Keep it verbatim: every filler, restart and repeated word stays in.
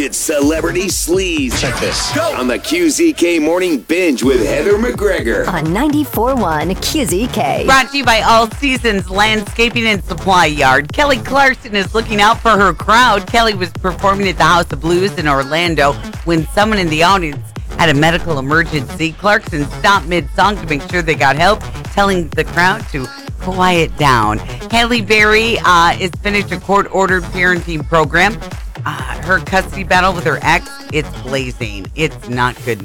It's Celebrity Sleaze. Check this. Go! On the Q Z K Morning Binge with Heather McGregor. On ninety-four point one Q Z K. Brought to you by All Seasons Landscaping and Supply Yard. Kelly Clarkson is looking out for her crowd. Kelly was performing at the House of Blues in Orlando when someone in the audience had a medical emergency. Clarkson stopped mid-song to make sure they got help, telling the crowd to quiet down. Halle Berry uh, is finished a court-ordered parenting program. Uh, her custody battle with her ex, it's blazing. It's not good